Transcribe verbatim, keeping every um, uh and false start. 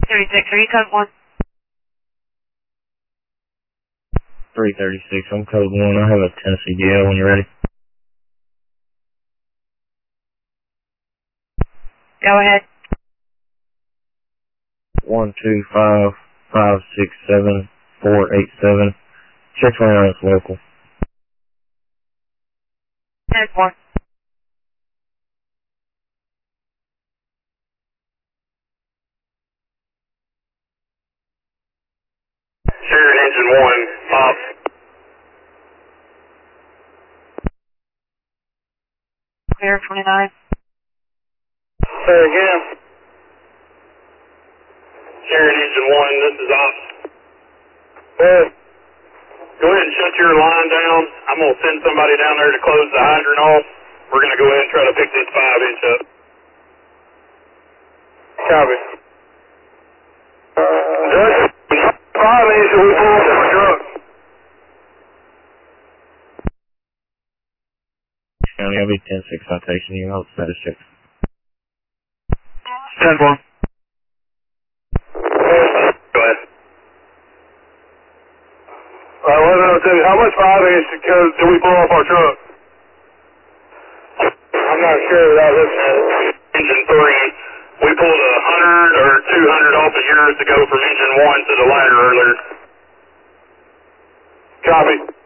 thirty-six, are you code one? three thirty-six, I'm code one. I have a Tennessee D L when you're ready. Go ahead. one two five five six seven four eight seven. Check twenty-nine, it's local. ten four. Shared engine one, pop. Clear twenty-nine. Say again. Shared engine one, this is ops. Hey. Go ahead and shut your line down. I'm going to send somebody down there to close the hydrant off. We're going to go ahead and try to pick this five inch up. Copy. Uh, five inch, we pull off our truck. County, I'll be ten six citation. You know, status check. ten four. Go ahead. All right, well, I'll tell you, how much five inch did we pull off our truck? I'm not sure without looking at it. Engine three, we pulled a hundred or two hundred off of yours to go from engine one to the ladder earlier. Copy.